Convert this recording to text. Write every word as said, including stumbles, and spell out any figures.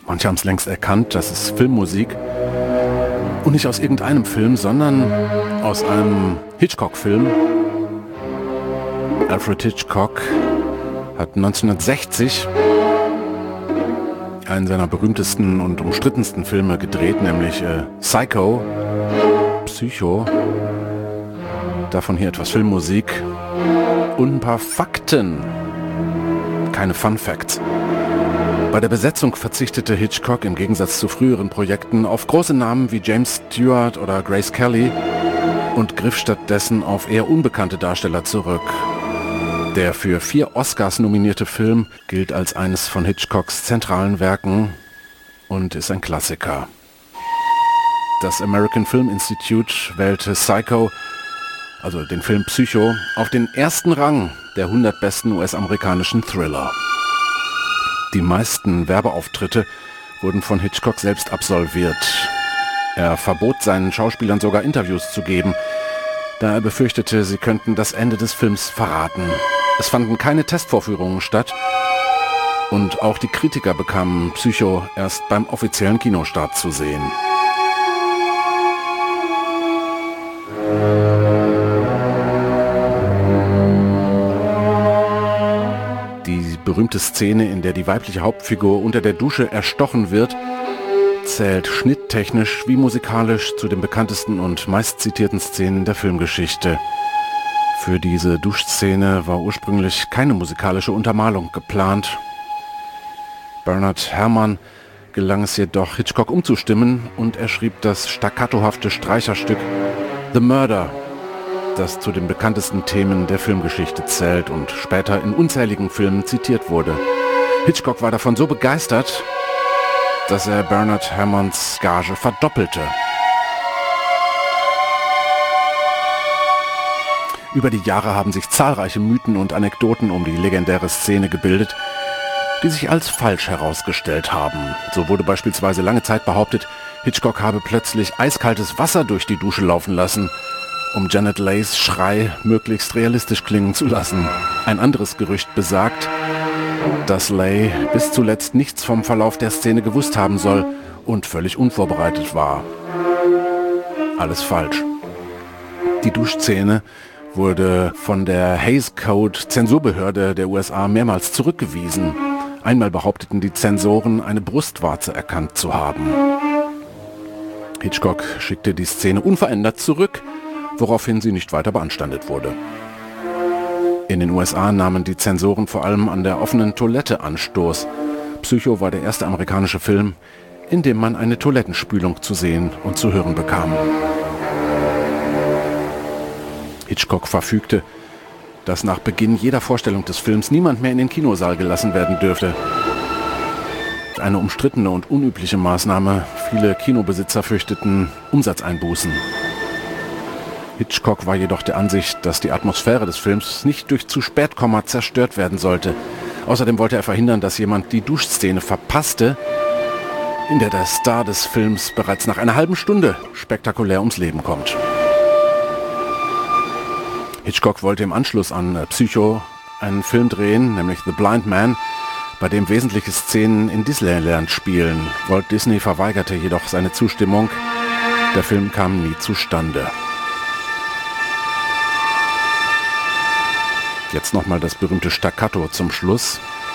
Manche haben es längst erkannt, das ist Filmmusik. Und nicht aus irgendeinem Film, sondern aus einem Hitchcock-Film. Alfred Hitchcock hat neunzehnhundertsechzig einen seiner berühmtesten und umstrittensten Filme gedreht, nämlich äh, Psycho, Psycho. Davon hier etwas Filmmusik und ein paar Fakten. Keine Fun Facts. Bei der Besetzung verzichtete Hitchcock im Gegensatz zu früheren Projekten auf große Namen wie James Stewart oder Grace Kelly und griff stattdessen auf eher unbekannte Darsteller zurück. Der für vier Oscars nominierte Film gilt als eines von Hitchcocks zentralen Werken und ist ein Klassiker. Das American Film Institute wählte Psycho, also den Film Psycho, auf den ersten Rang der hundert besten U S-amerikanischen Thriller. Die meisten Werbeauftritte wurden von Hitchcock selbst absolviert. Er verbot seinen Schauspielern sogar Interviews zu geben, da er befürchtete, sie könnten das Ende des Films verraten. Es fanden keine Testvorführungen statt und auch die Kritiker bekamen Psycho erst beim offiziellen Kinostart zu sehen. Die berühmte Szene, in der die weibliche Hauptfigur unter der Dusche erstochen wird, zählt schnitttechnisch wie musikalisch zu den bekanntesten und meistzitierten Szenen der Filmgeschichte. Für diese Duschszene war ursprünglich keine musikalische Untermalung geplant. Bernard Herrmann gelang es jedoch, Hitchcock umzustimmen und er schrieb das staccatohafte Streicherstück The Murder, das zu den bekanntesten Themen der Filmgeschichte zählt und später in unzähligen Filmen zitiert wurde. Hitchcock war davon so begeistert, dass er Bernard Herrmanns Gage verdoppelte. Über die Jahre haben sich zahlreiche Mythen und Anekdoten um die legendäre Szene gebildet, die sich als falsch herausgestellt haben. So wurde beispielsweise lange Zeit behauptet, Hitchcock habe plötzlich eiskaltes Wasser durch die Dusche laufen lassen, um Janet Leighs Schrei möglichst realistisch klingen zu lassen. Ein anderes Gerücht besagt, dass Leigh bis zuletzt nichts vom Verlauf der Szene gewusst haben soll und völlig unvorbereitet war. Alles falsch. Die Duschszene wurde von der Hays Code Zensurbehörde der U S A mehrmals zurückgewiesen. Einmal behaupteten die Zensoren, eine Brustwarze erkannt zu haben. Hitchcock schickte die Szene unverändert zurück, woraufhin sie nicht weiter beanstandet wurde. In den U S A nahmen die Zensoren vor allem an der offenen Toilette Anstoß. Psycho war der erste amerikanische Film, in dem man eine Toilettenspülung zu sehen und zu hören bekam. Hitchcock verfügte, dass nach Beginn jeder Vorstellung des Films niemand mehr in den Kinosaal gelassen werden dürfte. Eine umstrittene und unübliche Maßnahme. Viele Kinobesitzer fürchteten Umsatzeinbußen. Hitchcock war jedoch der Ansicht, dass die Atmosphäre des Films nicht durch zu Spätkomma zerstört werden sollte. Außerdem wollte er verhindern, dass jemand die Duschszene verpasste, in der der Star des Films bereits nach einer halben Stunde spektakulär ums Leben kommt. Hitchcock wollte im Anschluss an Psycho einen Film drehen, nämlich The Blind Man, bei dem wesentliche Szenen in Disneyland spielen. Walt Disney verweigerte jedoch seine Zustimmung. Der Film kam nie zustande. Jetzt nochmal das berühmte Staccato zum Schluss.